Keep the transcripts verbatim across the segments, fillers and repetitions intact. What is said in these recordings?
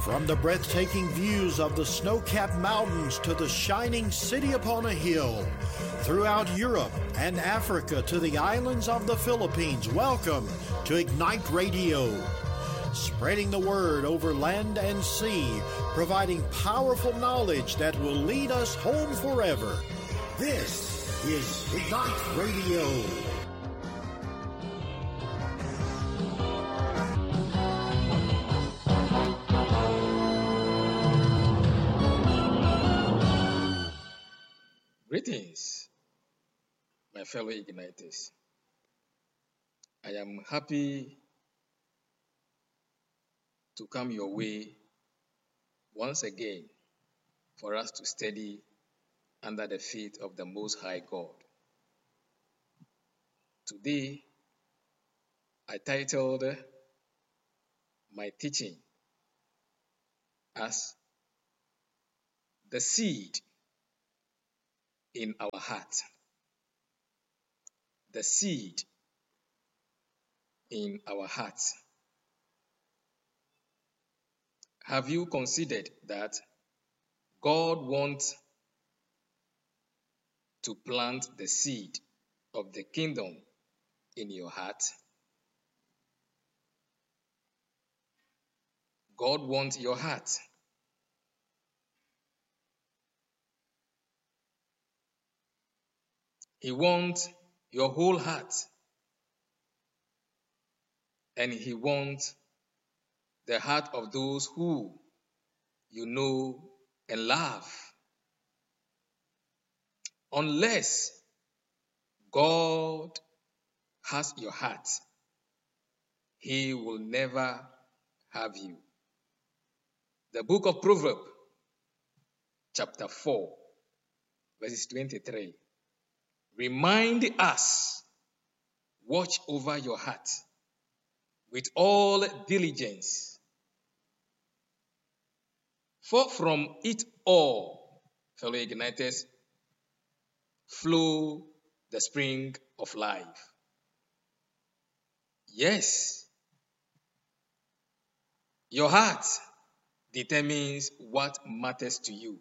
From the breathtaking views of the snow-capped mountains to the shining city upon a hill, throughout Europe and Africa to the islands of the Philippines, welcome to Ignite Radio. Spreading the word over land and sea, providing powerful knowledge that will lead us home forever. This is Ignite Radio. Greetings, my fellow Igniters. I am happy to come your way once again for us to study under the feet of the Most High God. Today, I titled my teaching as The Seed in Our Heart. The seed in our hearts. Have you considered that God wants to plant the seed of the kingdom in your heart? God wants your heart. He wants your whole heart. And He wants the heart of those who you know and love. Unless God has your heart, He will never have you. The book of Proverbs, chapter four, verses twenty-three. Remind us, watch over your heart with all diligence. For from it all, fellow Igniters, flow the spring of life. Yes, your heart determines what matters to you.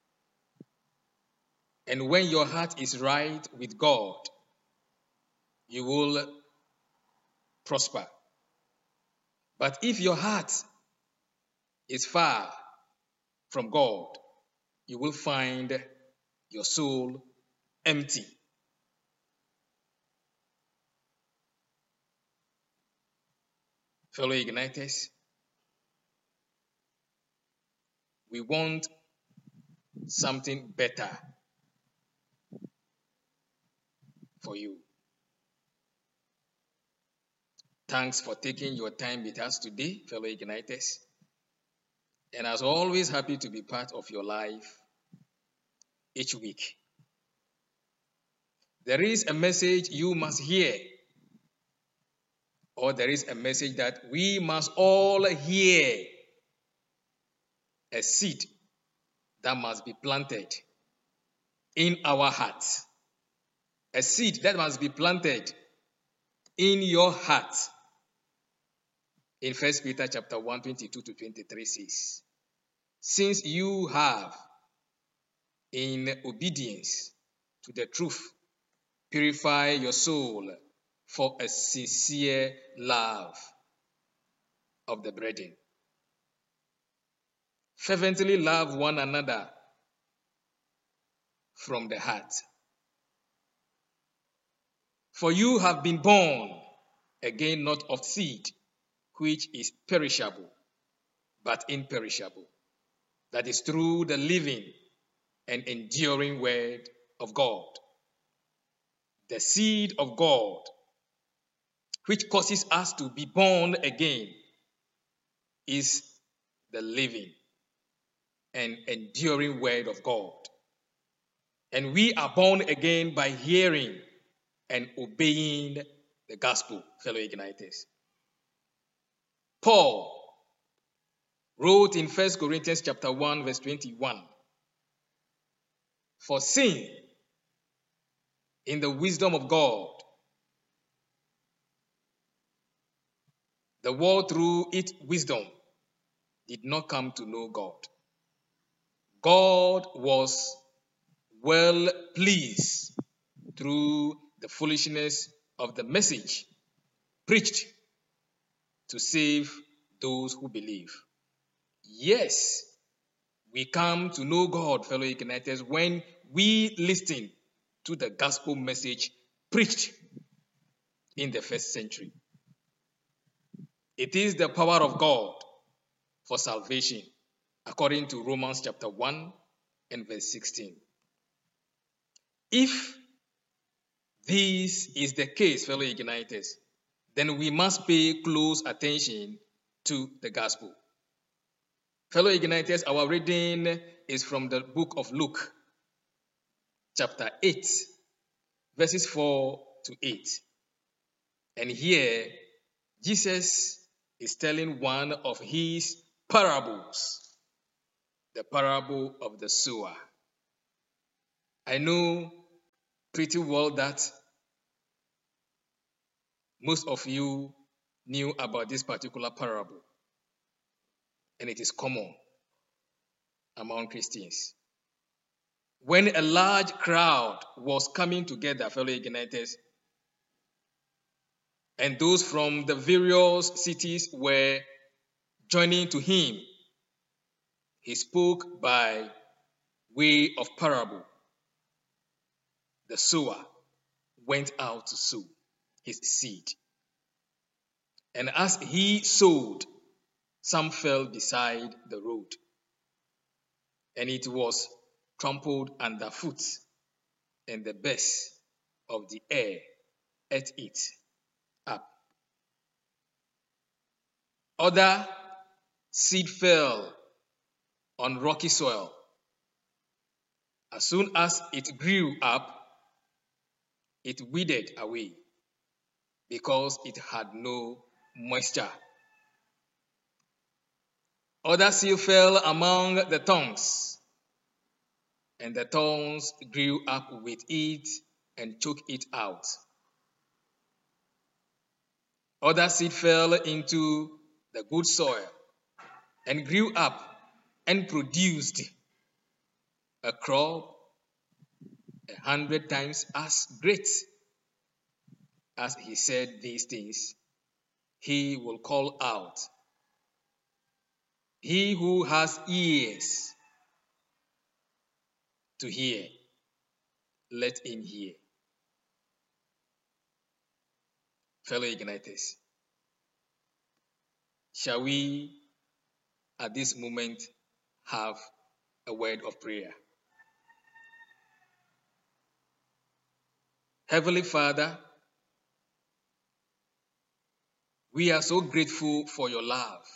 And when your heart is right with God, you will prosper. But if your heart is far from God, you will find your soul empty. Fellow Igniters, we want something better for you. Thanks for taking your time with us today, fellow Igniters. And as always, happy to be part of your life each week. There is a message you must hear, or there is a message that we must all hear. A seed that must be planted in our hearts. A seed that must be planted in your heart. In First Peter chapter one, twenty-two to twenty-three says, since you have, in obedience to the truth, purify your soul for a sincere love of the brethren. Fervently love one another from the heart. For you have been born again, not of seed, which is perishable, but imperishable. That is through the living and enduring word of God. The seed of God, which causes us to be born again, is the living and enduring word of God. And we are born again by hearing and obeying the gospel, fellow Igniters. Paul wrote in First Corinthians chapter one, verse twenty-one, for sin, in the wisdom of God, the world through its wisdom did not come to know God. God was well pleased through the foolishness of the message preached to save those who believe. Yes, we come to know God, fellow Igniters, when we listen to the gospel message preached in the first century. It is the power of God for salvation, according to Romans chapter one and verse sixteen. If this is the case, fellow Igniters, then we must pay close attention to the gospel. Fellow Igniters, our reading is from the book of Luke, chapter eight, verses four to eight. And here, Jesus is telling one of his parables, the parable of the sower. I know pretty well that most of you knew about this particular parable, and it is common among Christians. When a large crowd was coming together, fellow Igniters, and those from the various cities were joining to him, he spoke by way of parable. The sower went out to sow his seed. And as he sowed, some fell beside the road, and it was trampled underfoot, and the birds of the air ate it up. Other seed fell on rocky soil. As soon as it grew up, it withered away because it had no moisture. Other seed fell among the thorns, and the thorns grew up with it and choked it out. Other seed fell into the good soil and grew up and produced a crop a hundred times as great. As he said these things, he will call out, "He who has ears to hear, let him hear." Fellow Igniters, shall we at this moment have a word of prayer? Heavenly Father, we are so grateful for your love.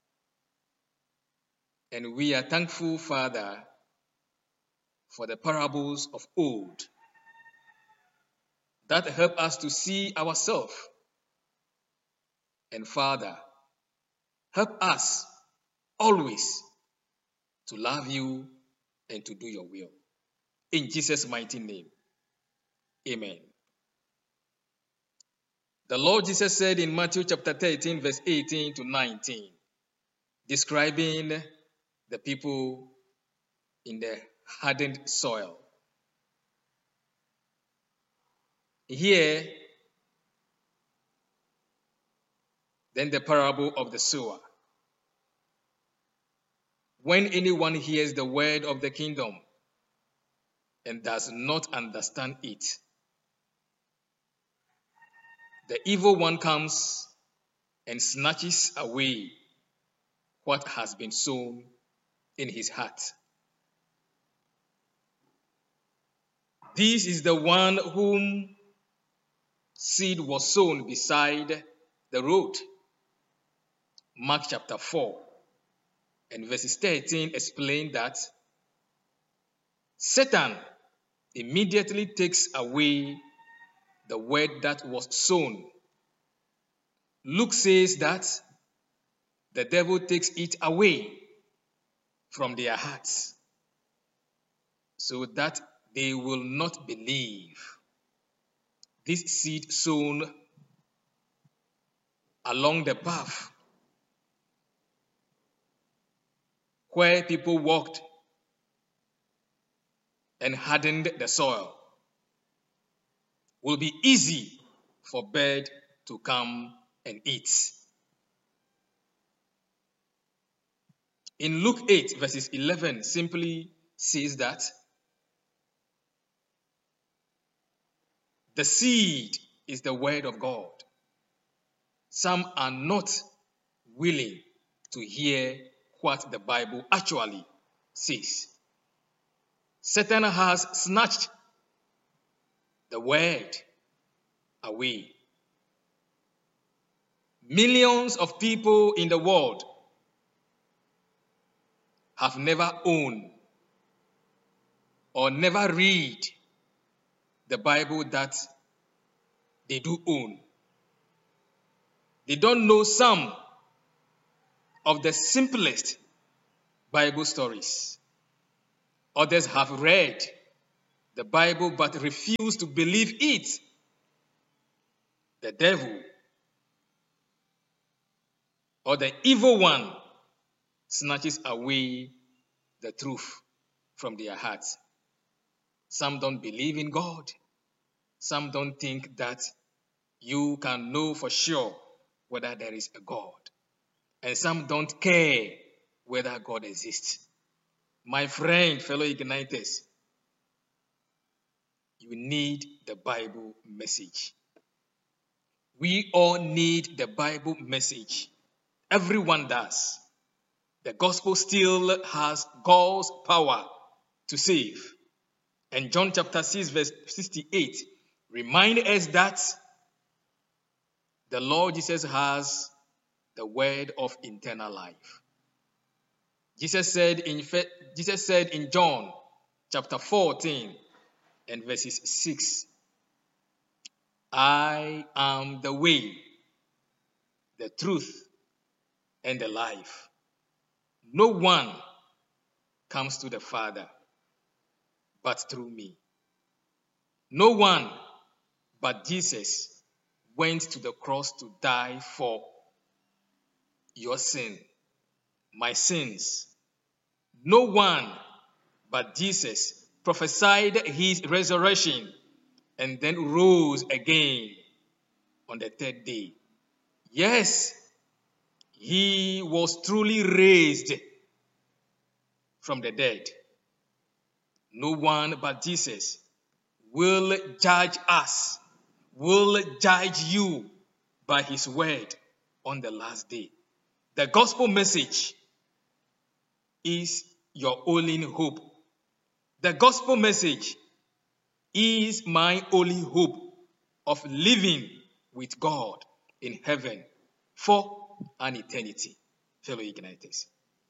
And we are thankful, Father, for the parables of old that help us to see ourselves. And Father, help us always to love you and to do your will. In Jesus' mighty name, amen. The Lord Jesus said in Matthew chapter thirteen, verse eighteen to nineteen, describing the people in the hardened soil. Here, then the parable of the sower. When anyone hears the word of the kingdom and does not understand it, the evil one comes and snatches away what has been sown in his heart. This is the one whom seed was sown beside the road. Mark chapter four and verses thirteen explain that Satan immediately takes away the word that was sown. Luke says that the devil takes it away from their hearts so that they will not believe. This seed sown along the path where people walked and hardened the soil, will be easy for birds to come and eat. In Luke eight, verses eleven, simply says that the seed is the word of God. Some are not willing to hear what the Bible actually says. Satan has snatched the word away. Millions of people in the world have never owned or never read the Bible that they do own. They don't know some of the simplest Bible stories. Others have read the Bible but refuse to believe it. The devil or the evil one snatches away the truth from their hearts. Some don't believe in God. Some don't think that you can know for sure whether there is a God. And some don't care whether God exists. My friend, fellow Igniters, you need the Bible message. We all need the Bible message. Everyone does. The gospel still has God's power to save. And John chapter six, verse sixty-eight reminds us that the Lord Jesus has the word of eternal life. Jesus said in Jesus said in John chapter fourteen and verses six, I am the way, the truth, and the life. No one comes to the Father but through me. No one but Jesus went to the cross to die for your sin, my sins. No one but Jesus prophesied his resurrection and then rose again on the third day. Yes, he was truly raised from the dead. No one but Jesus will judge us, will judge you by his word on the last day. The gospel message is your only hope. The gospel message is my only hope of living with God in heaven for an eternity, fellow Igniters.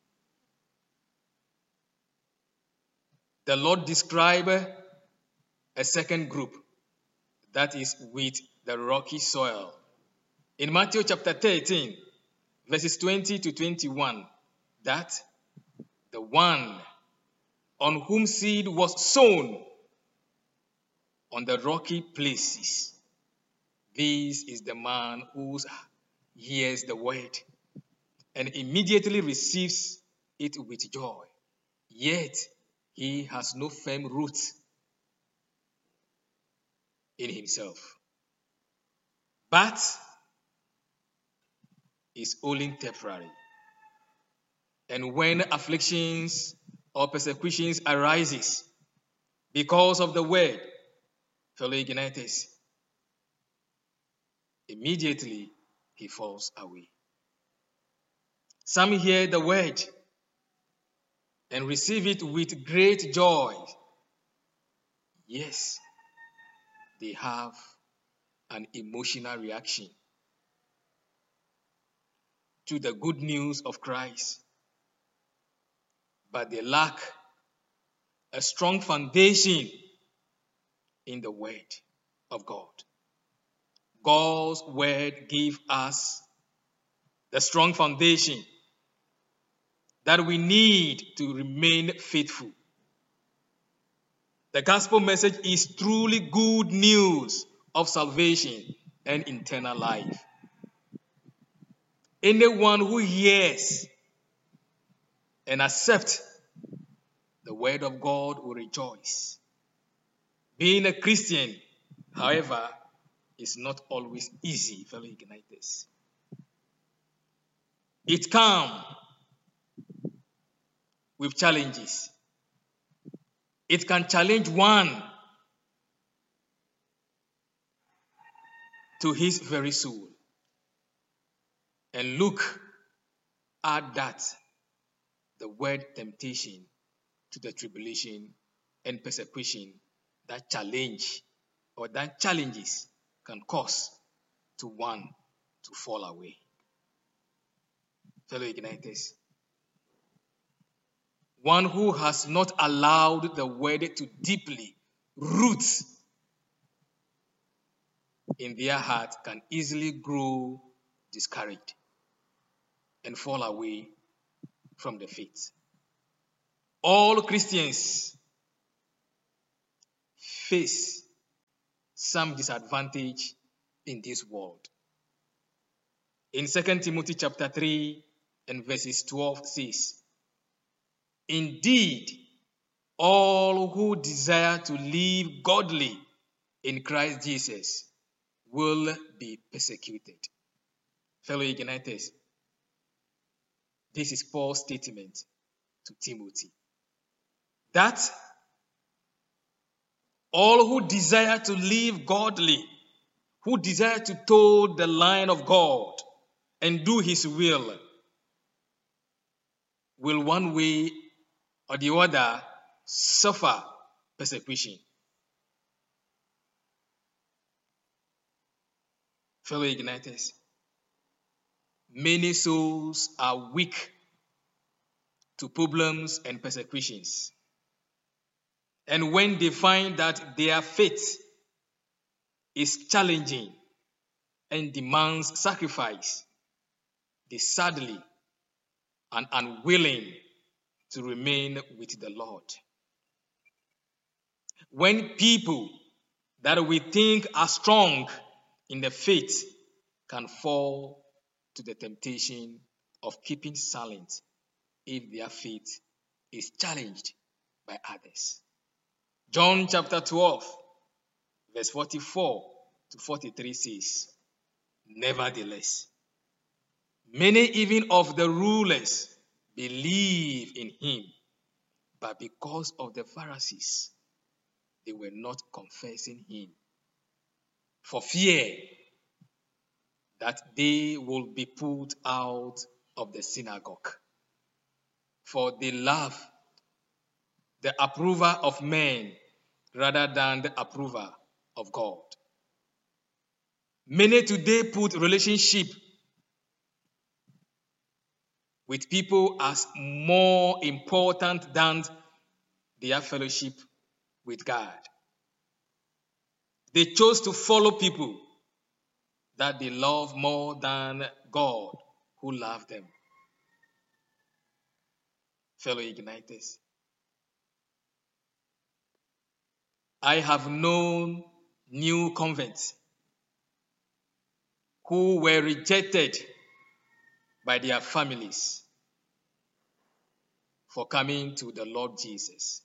The Lord described a second group that is with the rocky soil. In Matthew chapter thirteen, verses twenty to twenty-one, that the one on whom seed was sown on the rocky places, this is the man who hears the word and immediately receives it with joy. Yet he has no firm roots in himself, but is only temporary. And when afflictions or persecutions arises because of the word, fellow Igniters, immediately he falls away. Some hear the word and receive it with great joy. Yes, they have an emotional reaction to the good news of Christ, but they lack a strong foundation in the word of God. God's word gives us the strong foundation that we need to remain faithful. The gospel message is truly good news of salvation and eternal life. Anyone who hears and accept the word of God will rejoice. Being a Christian, however, is not always easy, fellow igniters. It comes with challenges. It can challenge one to his very soul. And look at that, the word temptation to the tribulation and persecution that challenge or that challenges can cause to one to fall away. Fellow igniters, one who has not allowed the word to deeply root in their heart can easily grow discouraged and fall away from the faith. All Christians face some disadvantage in this world. In Second Timothy chapter three and verses twelve says, "Indeed, all who desire to live godly in Christ Jesus will be persecuted." Fellow igniters, this is Paul's statement to Timothy. That all who desire to live godly, who desire to toe the line of God and do his will, will one way or the other suffer persecution. Fellow igniters, many souls are weak to problems and persecutions. And when they find that their faith is challenging and demands sacrifice, they sadly and unwilling to remain with the Lord. When people that we think are strong in the faith can fall to the temptation of keeping silent if their faith is challenged by others. John chapter twelve, verse forty-four to forty-three says, "Nevertheless, many even of the rulers believe in him, but because of the Pharisees, they were not confessing him, for fear that they will be put out of the synagogue. For they love the approval of men rather than the approval of God." Many today put relationship with people as more important than their fellowship with God. They chose to follow people that they love more than God who loved them. Fellow igniters, I have known new converts who were rejected by their families for coming to the Lord Jesus.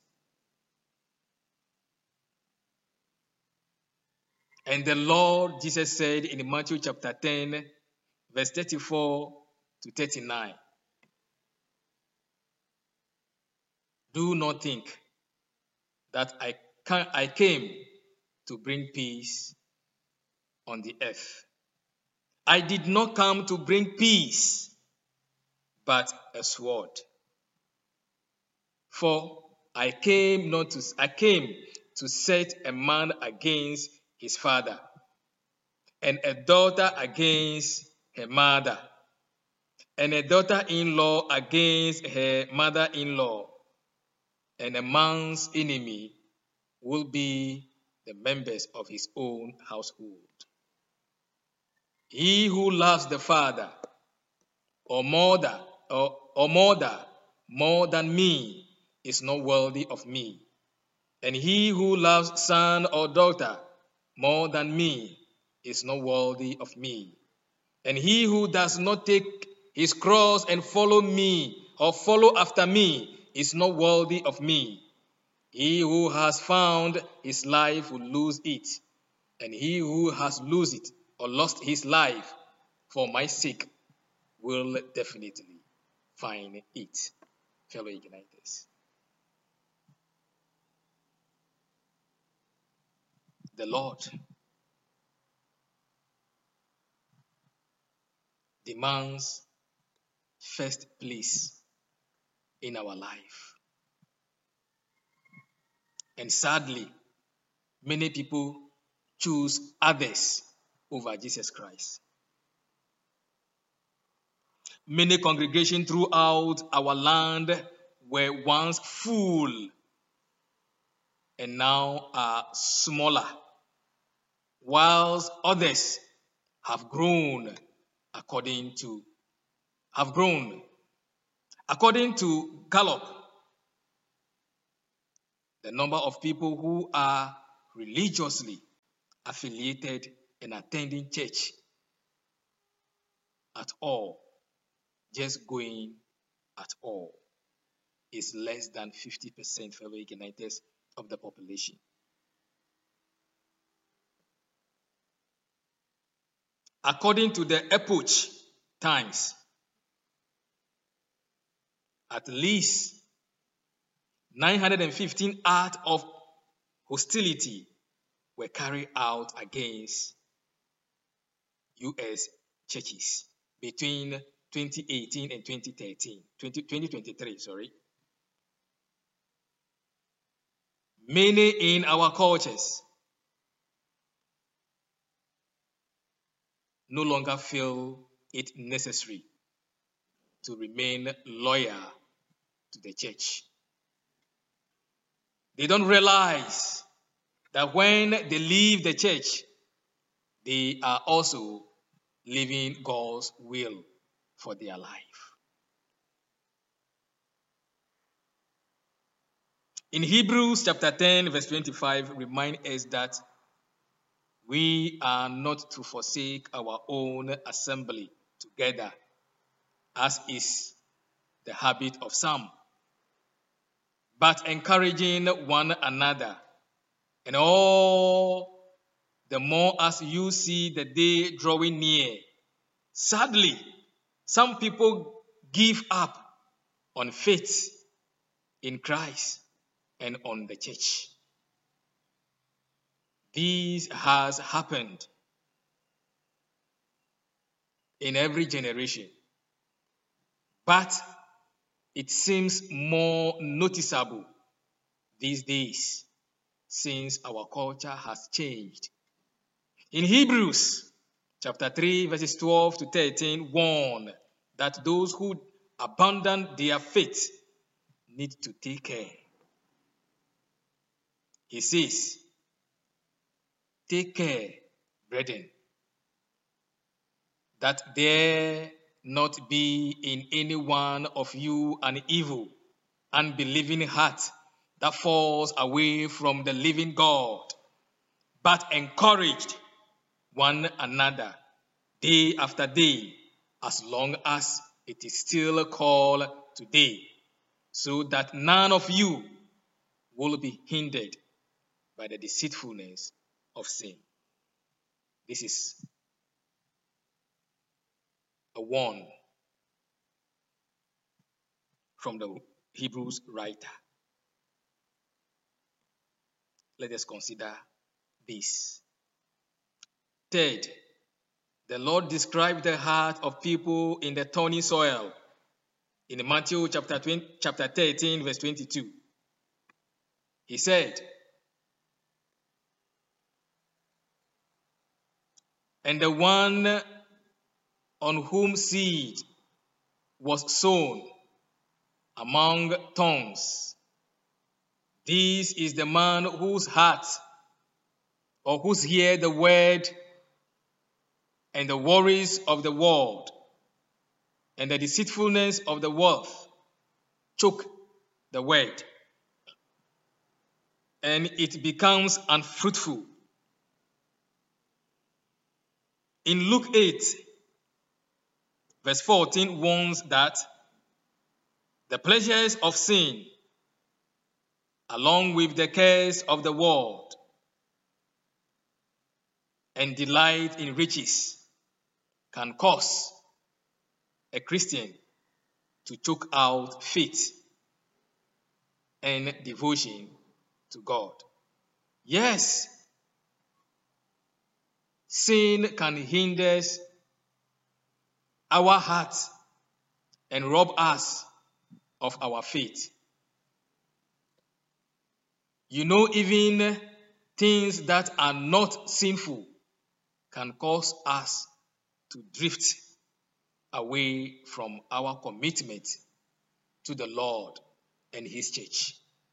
And the Lord Jesus said in Matthew chapter ten, verse thirty-four to thirty-nine, "Do not think that I can, I came to bring peace on the earth. I did not come to bring peace, but a sword. For I came not to I came to set a man against his father, and a daughter against her mother, and a daughter-in-law against her mother-in-law, and a man's enemy will be the members of his own household. He who loves the father or mother or, or mother more than me is not worthy of me, and he who loves son or daughter more than me is not worthy of me. And he who does not take his cross and follow me or follow after me is not worthy of me. He who has found his life will lose it, and he who has lost it or lost his life for my sake will definitely find it. Fellow Igniters, the Lord demands first place in our life. And sadly, many people choose others over Jesus Christ. Many congregations throughout our land were once full and now are smaller, whilst others have grown according to have grown. According to Gallup, the number of people who are religiously affiliated and attending church at all, just going at all, is less than fifty percent, fellow Igniters, of the population. According to the Epoch Times, at least nine hundred fifteen acts of hostility were carried out against U S churches between twenty eighteen and twenty thirteen, twenty twenty-three, sorry. Many in our cultures no longer feel it necessary to remain loyal to the church. They don't realize that when they leave the church, they are also living God's will for their life. In Hebrews chapter ten, verse twenty-five, remind us that we are not to forsake our own assembly together, as is the habit of some, but encouraging one another, and all the more as you see the day drawing near. Sadly, some people give up on faith in Christ and on the church. This has happened in every generation, but it seems more noticeable these days since our culture has changed. In Hebrews chapter three, verses twelve to thirteen, warn that those who abandon their faith need to take care. He says, "Take care, brethren, that there not be in any one of you an evil, unbelieving heart that falls away from the living God, but encouraged one another day after day, as long as it is still called today, so that none of you will be hindered by the deceitfulness of sin." This is a warn from the Hebrews writer. Let us consider this. Third, the Lord described the heart of people in the thorny soil in Matthew chapter twenty, chapter thirteen, verse twenty-two. He said, "And the one on whom seed was sown among thorns, this is the man whose heart, or whose hear the word, and the worries of the world and the deceitfulness of the wealth choke the word, and it becomes unfruitful." In Luke eight, verse fourteen warns that The pleasures of sin, along with the cares of the world, and delight in riches, can cause a Christian to choke out faith and devotion to God. Yes, sin can hinder our hearts and rob us of our faith. You know, even things that are not sinful can cause us to drift away from our commitment to the Lord and His church.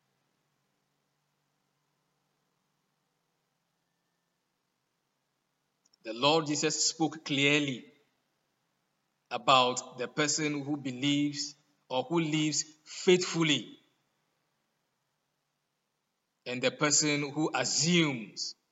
The Lord Jesus spoke clearly about the person who believes or who lives faithfully and the person who assumes